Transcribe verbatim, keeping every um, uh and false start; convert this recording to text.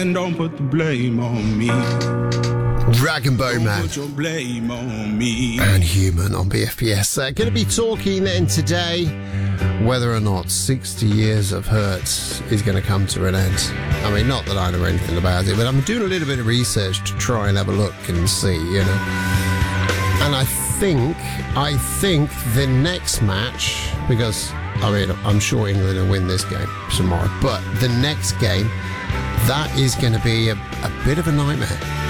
And don't put the blame on me. Rag and Bone Man. Put your blame on me. And Human on B F P S. Uh, going to be talking then today whether or not sixty years of hurt is going to come to an end. I mean, not that I know anything about it, but I'm doing a little bit of research to try and have a look and see, you know. And I think, I think the next match, because, I mean, I'm sure England will win this game tomorrow, but the next game, that is going to be a, a bit of a nightmare.